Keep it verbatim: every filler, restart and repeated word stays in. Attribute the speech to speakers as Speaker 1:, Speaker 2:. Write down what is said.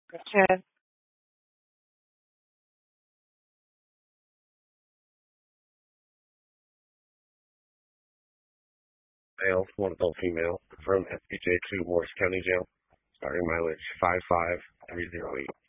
Speaker 1: Okay.
Speaker 2: Male, one adult female, from S B J two Morris County Jail. Starting mileage five five three zero eight.